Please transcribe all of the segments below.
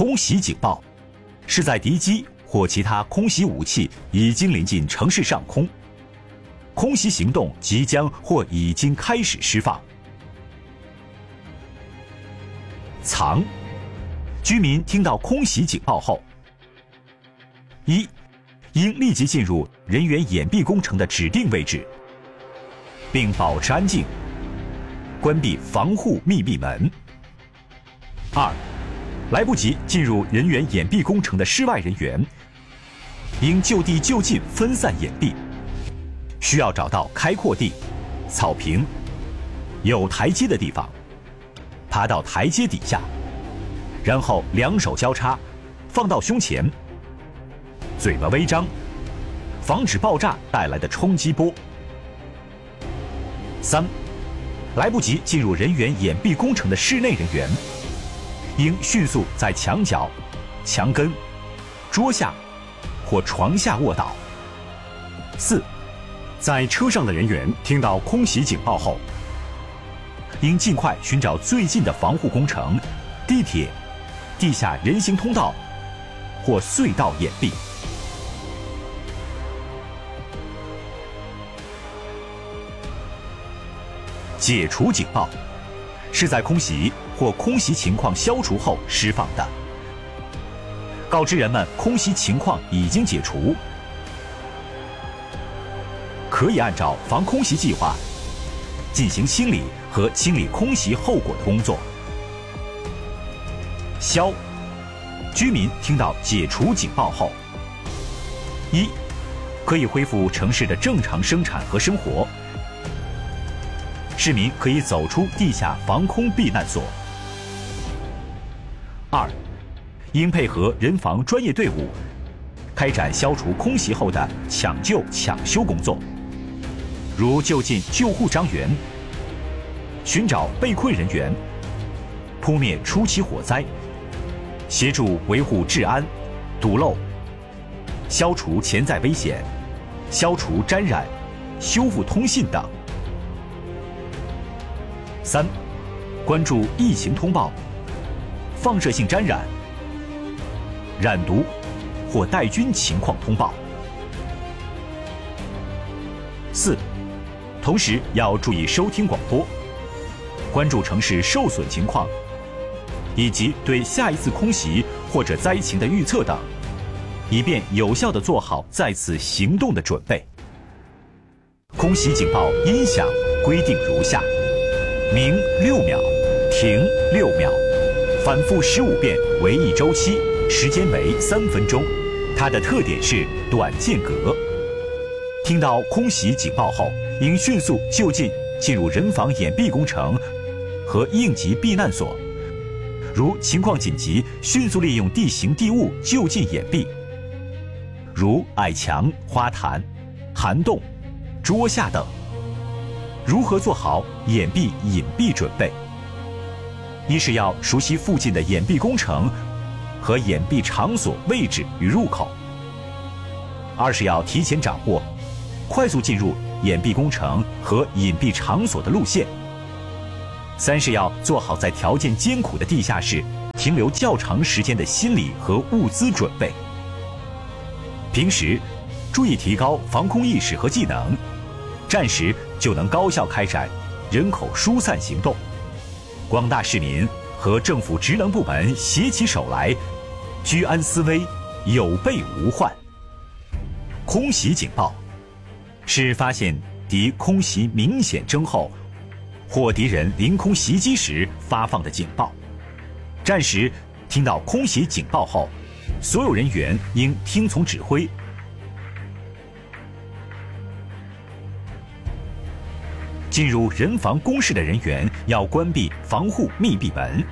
空袭警报是在敌机或其他空袭武器已经临近城市上空，空袭行动即将或已经开始释放。藏，居民听到空袭警报后，一，应立即进入人员掩蔽工程的指定位置，并保持安静，关闭防护密闭门。二，来不及进入人员掩蔽工程的室外人员，应就地就近分散掩蔽，需要找到开阔地、草坪、有台阶的地方，爬到台阶底下，然后两手交叉，放到胸前，嘴巴微张，防止爆炸带来的冲击波。三，来不及进入人员掩蔽工程的室内人员，应迅速在墙角、墙根、桌下或床下卧倒。四，在车上的人员听到空袭警报后，应尽快寻找最近的防护工程、地铁、地下人行通道或隧道掩蔽。解除警报是在空袭或空袭情况消除后释放的，告知人们空袭情况已经解除，可以按照防空袭计划进行清理和清理空袭后果的工作。消，居民听到解除警报后，一，可以恢复城市的正常生产和生活，市民可以走出地下防空避难所。二，应配合人防专业队伍，开展消除空袭后的抢救抢修工作，如就近救护伤员、寻找被困人员、扑灭初期火灾、协助维护治安、堵漏、消除潜在危险、消除沾染、修复通信等。三，关注疫情通报、放射性沾染、染毒或带菌情况通报。四，同时要注意收听广播，关注城市受损情况，以及对下一次空袭或者灾情的预测等，以便有效地做好在此行动的准备。空袭警报音响规定如下：鸣6秒，停6秒，反复15遍为一周期，时间为3分钟。它的特点是短间隔。听到空袭警报后，应迅速就近进入人防掩蔽工程和应急避难所，如情况紧急，迅速利用地形地物就近掩蔽，如矮墙、花坛、涵洞、桌下等。如何做好掩蔽隐蔽准备？一是要熟悉附近的掩蔽工程和掩蔽场所位置与入口；二是要提前掌握快速进入掩蔽工程和隐蔽场所的路线；三是要做好在条件艰苦的地下室停留较长时间的心理和物资准备。平时注意提高防空意识和技能，战时就能高效开展人口疏散行动。广大市民和政府职能部门携起手来，居安思危，有备无患。空袭警报是发现敌空袭明显征候或敌人临空袭击时发放的警报。战时听到空袭警报后，所有人员应听从指挥，进入人防工事的人员要关闭防护密闭门。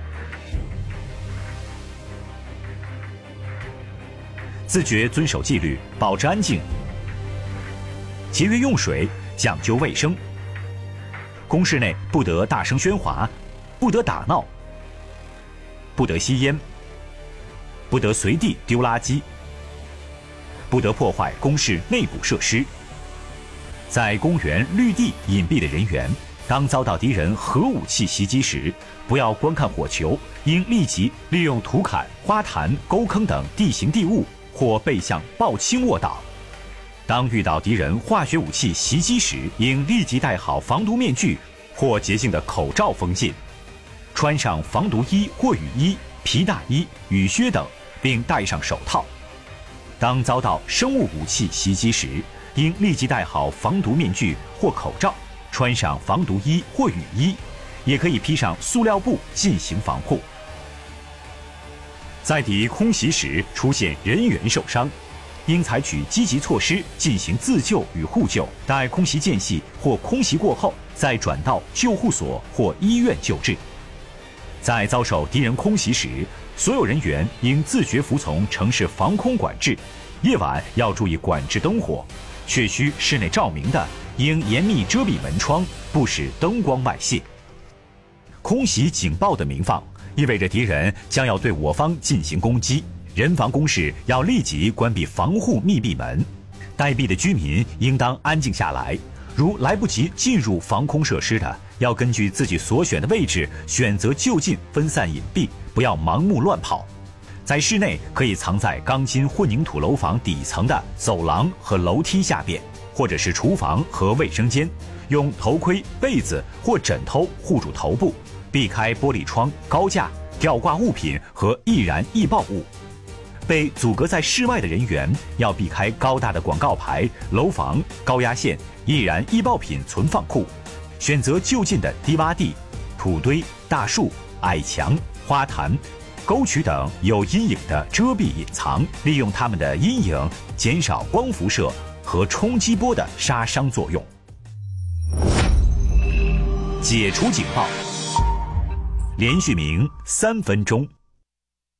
自觉遵守纪律，保持安静，节约用水，讲究卫生。工室内不得大声喧哗，不得打闹，不得吸烟，不得随地丢垃圾，不得破坏工室内部设施。在公园绿地隐蔽的人员当遭到敌人核武器袭击时，不要观看火球，应立即利用土坎、花坛、沟坑等地形地物或背向抱倾卧倒。当遇到敌人化学武器袭击时，应立即戴好防毒面具或洁净的口罩封禁，穿上防毒衣或雨衣、皮大衣、雨靴等，并戴上手套。当遭到生物武器袭击时，应立即戴好防毒面具或口罩，穿上防毒衣或雨衣，也可以披上塑料布进行防护。在敌空袭时出现人员受伤，应采取积极措施进行自救与互救，待空袭间隙或空袭过后，再转到救护所或医院救治。在遭受敌人空袭时，所有人员应自觉服从城市防空管制，夜晚要注意管制灯火，确需室内照明的，应严密遮蔽门窗，不使灯光外泄。空袭警报的鸣放，意味着敌人将要对我方进行攻击，人防工事要立即关闭防护密闭门，待避的居民应当安静下来。如来不及进入防空设施的，要根据自己所选的位置选择就近分散隐蔽，不要盲目乱跑。在室内可以藏在钢筋混凝土楼房底层的走廊和楼梯下边，或者是厨房和卫生间，用头盔、被子或枕头护住头部，避开玻璃窗、高架、吊挂物品和易燃易爆物。被阻隔在室外的人员要避开高大的广告牌、楼房、高压线、易燃易爆品存放库，选择就近的低洼地、土堆、大树、矮墙、花坛、沟渠等有阴影的遮蔽隐藏，利用它们的阴影减少光辐射和冲击波的杀伤作用。解除警报，连续鸣3分钟。